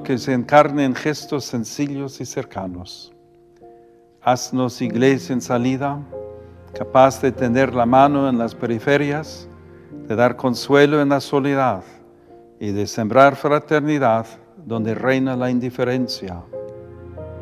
que se encarne en gestos sencillos y cercanos. Haznos iglesia en salida, capaz de tender la mano en las periferias, de dar consuelo en la soledad y de sembrar fraternidad donde reina la indiferencia.